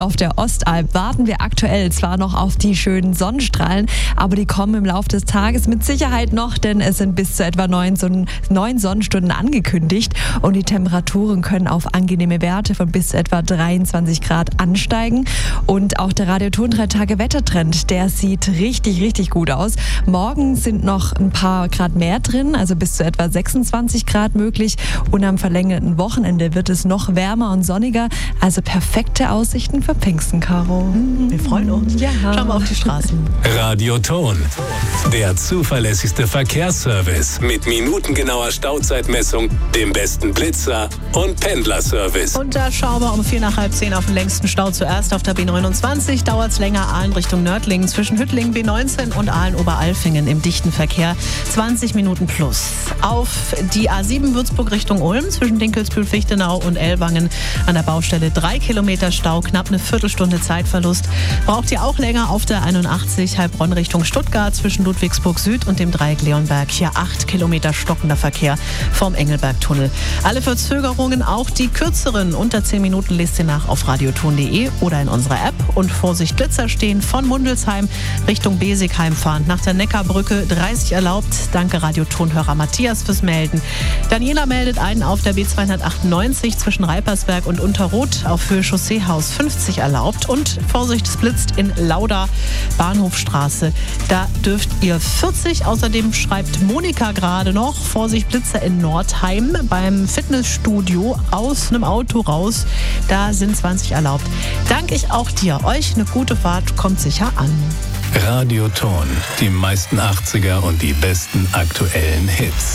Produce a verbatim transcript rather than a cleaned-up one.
Auf der Ostalb warten wir aktuell zwar noch auf die schönen Sonnenstrahlen, aber die kommen im Laufe des Tages mit Sicherheit noch, denn es sind bis zu etwa neun, Sonnen- neun Sonnenstunden angekündigt und die Temperaturen können auf angenehme Werte von bis zu etwa dreiundzwanzig Grad ansteigen. Und auch der Radioton drei Tage Wettertrend, der sieht richtig, richtig gut aus. Morgen sind noch ein paar Grad mehr drin, also bis zu etwa sechsundzwanzig Grad möglich und am verlängerten Wochenende wird es noch wärmer und sonniger, also perfekte Aussichten für Pfingsten, Caro. Wir freuen uns. Ja. Schauen wir auf die Straßen. Radioton, der zuverlässigste Verkehrsservice mit minutengenauer Stauzeitmessung, dem besten Blitzer und Pendlerservice. Und da schauen wir um vier nach halb zehn auf den längsten Stau. Zuerst auf der B neunundzwanzig, dauert es länger, Aalen Richtung Nördlingen, zwischen Hüttlingen B neunzehn und Aalen-Oberalfingen im dichten Verkehr. zwanzig Minuten plus. Auf die A sieben Würzburg Richtung Ulm, zwischen Dinkelsbühl-Fichtenau und Ellwangen an der Baustelle drei Kilometer Stau, knapp eine Viertelstunde Zeitverlust. Braucht ihr auch länger auf der einundachtzig Heilbronn Richtung Stuttgart, zwischen Ludwigsburg Süd und dem Dreieck Leonberg. Hier acht Kilometer stockender Verkehr vom Engelbergtunnel. Alle Verzögerungen, auch die kürzeren, unter zehn Minuten, lest ihr nach auf radioton punkt de oder in unserer App. Und Vorsicht, Blitzer stehen von Mundelsheim Richtung Besigheim fahrend nach der Neckarbrücke, dreißig erlaubt. Danke Radiotonhörer Matthias fürs Melden. Daniela meldet einen auf der B zweihundertachtundneunzig zwischen Reipersberg und Unterroth auf Höhe Chausseehaus fünfzig erlaubt. Und Vorsicht, es blitzt in Lauda, Bahnhofstraße. Da dürft ihr vierzig. Außerdem schreibt Monika gerade noch, Vorsicht, Blitzer in Nordheim beim Fitnessstudio aus einem Auto raus. Da sind zwanzig erlaubt. Danke ich auch dir. Euch eine gute Fahrt, kommt sicher an. Radioton, die meisten achtziger und die besten aktuellen Hits.